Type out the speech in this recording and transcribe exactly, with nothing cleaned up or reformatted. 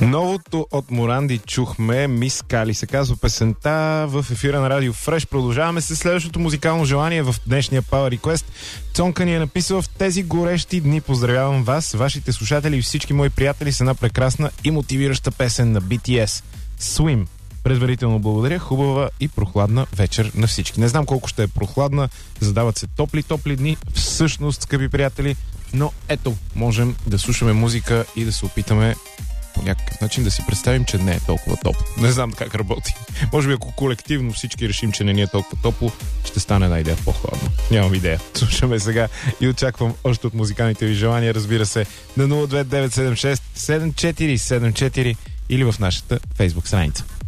Новото от Моранди чухме, Мис Кали се казва песента, в ефира на Радио Фреш. Продължаваме с следващото музикално желание в днешния Power Request. Цонка ни е написала: в тези горещи дни поздравявам вас, вашите слушатели и всички мои приятели с една прекрасна и мотивираща песен на Би Ти Ес. Swim. Предварително благодаря, хубава и прохладна вечер на всички. Не знам колко ще е прохладна, задават се топли-топли дни, всъщност, скъпи приятели, но ето, можем да слушаме музика и да се опитаме по някакъв начин да си представим, че не е толкова топло. Не знам как работи. Може би ако колективно всички решим, че не ни е толкова топло, ще стане една идея по-хладно. Нямам идея. Слушаме сега и очаквам още от музикалните ви желания, разбира се, на нула две девет седем шест седем четири седем четири или в нашата Фейсбук страница.